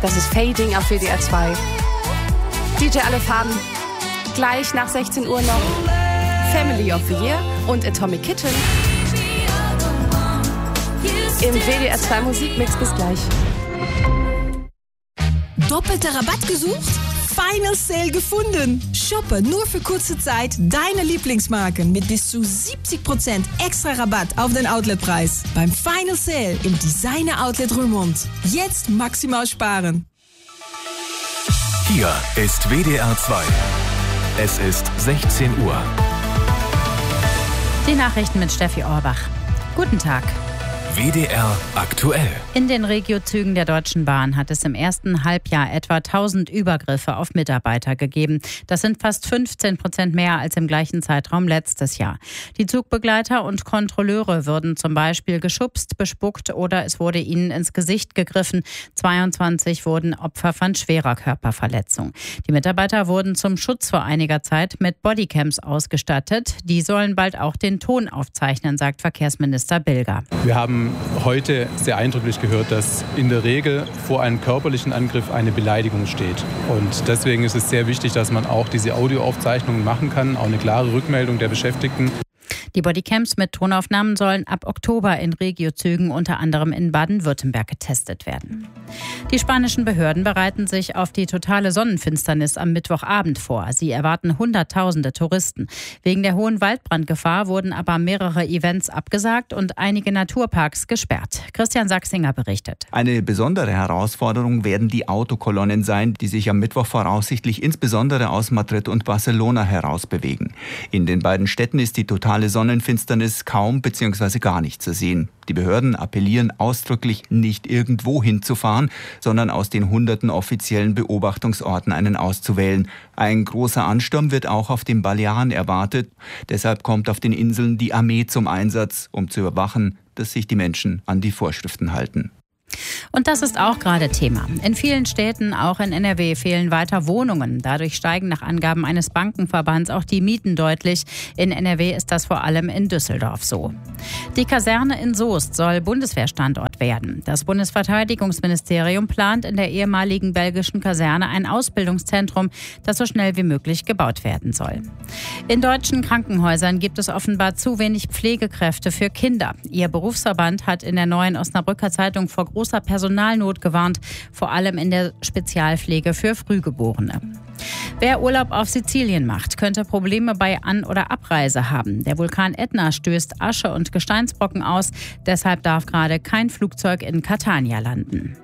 Das ist Fading auf WDR 2. DJ Alle Farben. Gleich nach 16 Uhr noch Family of the Year und Atomic Kitten. Im WDR 2 Musikmix. Bis gleich. Doppelter Rabatt gesucht? Final Sale gefunden. Shoppe nur für kurze Zeit deine Lieblingsmarken mit bis zu 70% extra Rabatt auf den Outletpreis. Beim Final Sale im Designer Outlet Roermond. Jetzt maximal sparen. Hier ist WDR 2. Es ist 16 Uhr. Die Nachrichten mit Steffi Orbach. Guten Tag. WDR aktuell. In den Regiozügen der Deutschen Bahn hat es im ersten Halbjahr etwa 1000 Übergriffe auf Mitarbeiter gegeben. Das sind fast 15% mehr als im gleichen Zeitraum letztes Jahr. Die Zugbegleiter und Kontrolleure würden zum Beispiel geschubst, bespuckt oder es wurde ihnen ins Gesicht gegriffen. 22 wurden Opfer von schwerer Körperverletzung. Die Mitarbeiter wurden zum Schutz vor einiger Zeit mit Bodycams ausgestattet. Die sollen bald auch den Ton aufzeichnen, sagt Verkehrsminister Bilger. Wir haben heute sehr eindrücklich gehört, dass in der Regel vor einem körperlichen Angriff eine Beleidigung steht. Und deswegen ist es sehr wichtig, dass man auch diese Audioaufzeichnungen machen kann, auch eine klare Rückmeldung der Beschäftigten. Die Bodycams mit Tonaufnahmen sollen ab Oktober in Regiozügen, unter anderem in Baden-Württemberg, getestet werden. Die spanischen Behörden bereiten sich auf die totale Sonnenfinsternis am Mittwochabend vor. Sie erwarten Hunderttausende Touristen. Wegen der hohen Waldbrandgefahr wurden aber mehrere Events abgesagt und einige Naturparks gesperrt. Christian Sachsinger berichtet. Eine besondere Herausforderung werden die Autokolonnen sein, die sich am Mittwoch voraussichtlich insbesondere aus Madrid und Barcelona herausbewegen. In den beiden Städten ist die totale Sonnenfinsternis kaum bzw. gar nicht zu sehen. Die Behörden appellieren ausdrücklich, nicht irgendwo hinzufahren, sondern aus den hunderten offiziellen Beobachtungsorten einen auszuwählen. Ein großer Ansturm wird auch auf den Balearen erwartet. Deshalb kommt auf den Inseln die Armee zum Einsatz, um zu überwachen, dass sich die Menschen an die Vorschriften halten. Und das ist auch gerade Thema. In vielen Städten, auch in NRW, fehlen weiter Wohnungen. Dadurch steigen nach Angaben eines Bankenverbands auch die Mieten deutlich. In NRW ist das vor allem in Düsseldorf so. Die Kaserne in Soest soll Bundeswehrstandort werden. Das Bundesverteidigungsministerium plant in der ehemaligen belgischen Kaserne ein Ausbildungszentrum, das so schnell wie möglich gebaut werden soll. In deutschen Krankenhäusern gibt es offenbar zu wenig Pflegekräfte für Kinder. Ihr Berufsverband hat in der Neuen Osnabrücker Zeitung vor großer Personalnot gewarnt, vor allem in der Spezialpflege für Frühgeborene. Wer Urlaub auf Sizilien macht, könnte Probleme bei An- oder Abreise haben. Der Vulkan Ätna stößt Asche und Gesteinsbrocken aus. Deshalb darf gerade kein Flugzeug in Catania landen.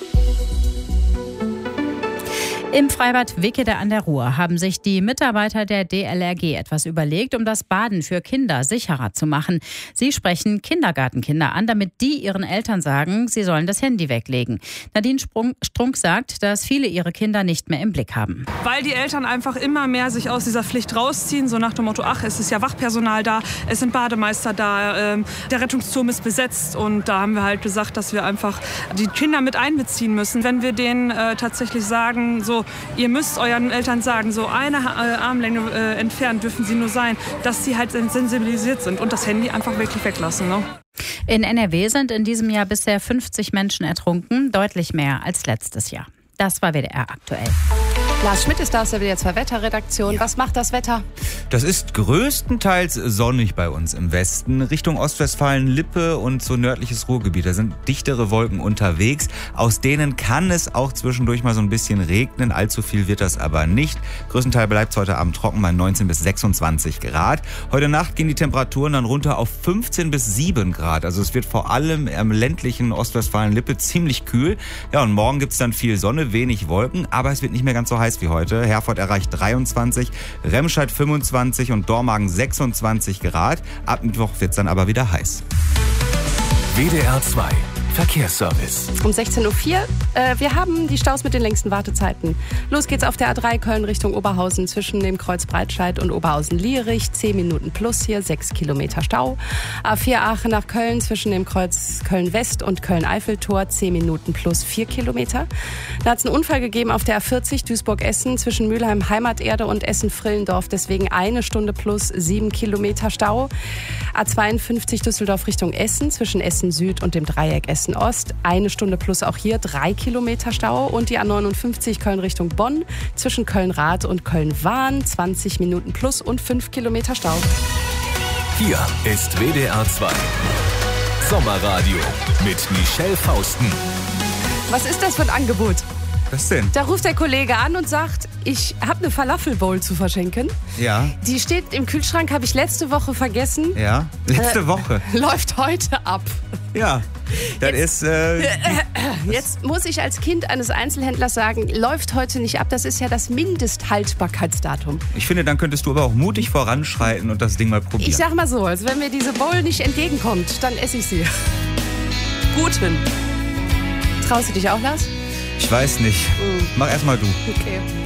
Im Freibad Wickede an der Ruhr haben sich die Mitarbeiter der DLRG etwas überlegt, um das Baden für Kinder sicherer zu machen. Sie sprechen Kindergartenkinder an, damit die ihren Eltern sagen, sie sollen das Handy weglegen. Nadine Strunk sagt, dass viele ihre Kinder nicht mehr im Blick haben. Weil die Eltern einfach immer mehr sich aus dieser Pflicht rausziehen, so nach dem Motto, ach, es ist ja Wachpersonal da, es sind Bademeister da, der Rettungsturm ist besetzt. Und da haben wir halt gesagt, dass wir einfach die Kinder mit einbeziehen müssen. Wenn wir denen tatsächlich sagen, so, ihr müsst euren Eltern sagen, so eine Armlänge entfernt dürfen sie nur sein, dass sie halt sensibilisiert sind und das Handy einfach wirklich weglassen. Ne? In NRW sind in diesem Jahr bisher 50 Menschen ertrunken, deutlich mehr als letztes Jahr. Das war WDR aktuell. Lars Schmidt ist da aus der WDR 2 Wetterredaktion. Ja. Was macht das Wetter? Das ist größtenteils sonnig bei uns im Westen. Richtung Ostwestfalen, Lippe und so nördliches Ruhrgebiet. Da sind dichtere Wolken unterwegs. Aus denen kann es auch zwischendurch mal so ein bisschen regnen. Allzu viel wird das aber nicht. Größtenteils bleibt es heute Abend trocken bei 19 bis 26 Grad. Heute Nacht gehen die Temperaturen dann runter auf 15 bis 7 Grad. Also es wird vor allem im ländlichen Ostwestfalen-Lippe ziemlich kühl. Ja, und morgen gibt es dann viel Sonne, wenig Wolken. Aber es wird nicht mehr ganz so heiß wie heute. Herford erreicht 23, Remscheid 25 und Dormagen 26 Grad. Ab Mittwoch wird es dann aber wieder heiß. WDR 2 Verkehrsservice. Um 16.04 Uhr. Wir haben die Staus mit den längsten Wartezeiten. Los geht's auf der A3 Köln Richtung Oberhausen zwischen dem Kreuz Breitscheid und Oberhausen-Lierich. 10 Minuten plus hier, 6 Kilometer Stau. A4 Aachen nach Köln zwischen dem Kreuz Köln-West und Köln-Eiffeltor. 10 Minuten plus 4 Kilometer. Da hat es einen Unfall gegeben auf der A40 Duisburg-Essen zwischen Mülheim-Heimaterde und Essen-Frillendorf. Deswegen 1 Stunde plus 7 Kilometer Stau. A52 Düsseldorf Richtung Essen zwischen Essen Süd und dem Dreieck Essen Dresden-Ost. 1 Stunde plus auch hier, 3 Kilometer Stau. Und die A59 Köln Richtung Bonn zwischen Köln-Rath und Köln-Wahn. 20 Minuten plus und 5 Kilometer Stau. Hier ist WDR 2 Sommerradio mit Michelle Fausten. Was ist das für ein Angebot? Was denn? Da ruft der Kollege an und sagt, ich habe eine Falafel-Bowl zu verschenken. Ja. Die steht im Kühlschrank, habe ich letzte Woche vergessen. Ja, letzte Woche. Läuft heute ab. Ja, das ist... Jetzt muss ich als Kind eines Einzelhändlers sagen, läuft heute nicht ab. Das ist ja das Mindesthaltbarkeitsdatum. Ich finde, dann könntest du aber auch mutig voranschreiten und das Ding mal probieren. Ich sag mal so, als wenn mir diese Bowl nicht entgegenkommt, dann esse ich sie. Guten. Traust du dich auch, Lars? Ich weiß nicht. Mach erst mal du. Okay.